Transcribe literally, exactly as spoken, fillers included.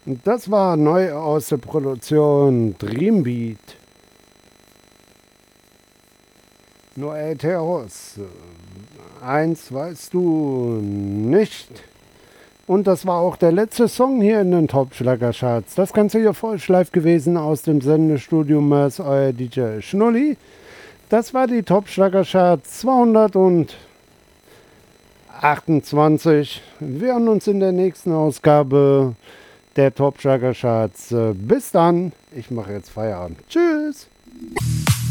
Das war neu aus der Produktion Dreambeat. Nur Ätheros. Eins weißt du nicht. Und das war auch der letzte Song hier in den Top-Schlager-Charts. Das Ganze hier Vollschleif gewesen aus dem Sendestudio Mörs, euer D J Schnulli. Das war die Top-Schlager-Charts zweihundertachtundzwanzig. Wir hören uns in der nächsten Ausgabe der Top-Schlager-Charts. Bis dann. Ich mache jetzt Feierabend. Tschüss.